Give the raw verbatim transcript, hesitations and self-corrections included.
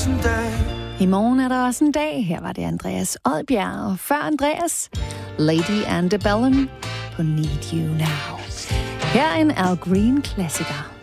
også en dag. I morgen er der også en dag. Her var det Andreas Odbjerg, og før Andreas, Lady Antebellum på Need You Now. Her er en Al Green klassiker.